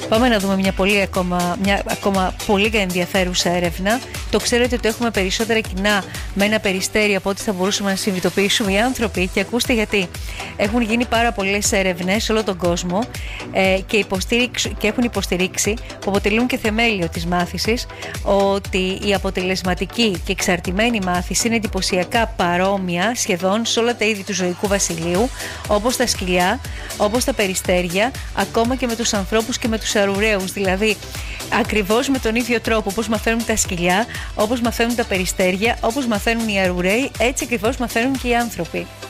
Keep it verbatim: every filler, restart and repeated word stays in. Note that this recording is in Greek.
Πάμε να δούμε μια, πολύ ακόμα, μια ακόμα πολύ ενδιαφέρουσα έρευνα. Το ξέρετε ότι έχουμε περισσότερα κοινά με ένα περιστέρι από ό,τι θα μπορούσαμε να συνειδητοποιήσουμε οι άνθρωποι. Και ακούστε γιατί. Έχουν γίνει πάρα πολλές έρευνες σε όλο τον κόσμο ε, και, και έχουν υποστηρίξει, που αποτελούν και θεμέλιο της μάθησης, ότι η αποτελεσματική και εξαρτημένη μάθηση είναι εντυπωσιακά παρόμοια σχεδόν σε όλα τα είδη του ζωικού βασιλείου, όπως τα σκυλιά, όπως τα περιστέρια, ακόμα και με τους ανθρώπους και με τους αρουραίους. Δηλαδή, ακριβώς με τον ίδιο τρόπο, όπως μαθαίνουν τα σκυλιά, όπως μαθαίνουν τα περιστέρια, όπως μαθαίνουν οι αρουραίοι, έτσι ακριβώς μαθαίνουν και οι άνθρωποι.